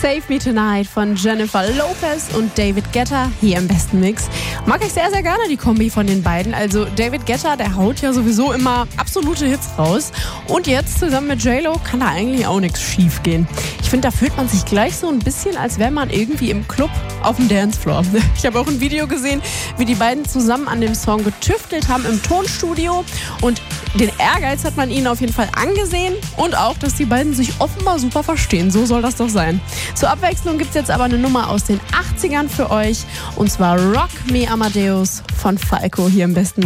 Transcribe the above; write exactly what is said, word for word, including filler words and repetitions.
Save Me Tonight von Jennifer Lopez und David Guetta hier im besten Mix. Mag ich sehr, sehr gerne, die Kombi von den beiden. Also David Guetta, der haut ja sowieso immer absolute Hits raus. Und jetzt zusammen mit J-Lo kann da eigentlich auch nichts schief gehen. Ich finde, da fühlt man sich gleich so ein bisschen, als wäre man irgendwie im Club auf dem Dancefloor. Ich habe auch ein Video gesehen, wie die beiden zusammen an dem Song getüftelt haben im Tonstudio. Und den Ehrgeiz hat man ihnen auf jeden Fall angesehen. Und auch, dass die beiden sich offenbar super verstehen. So soll das doch sein. Zur Abwechslung gibt es jetzt aber eine Nummer aus den achtzigern für euch. Und zwar Rock Me Amadeus von Falco hier im besten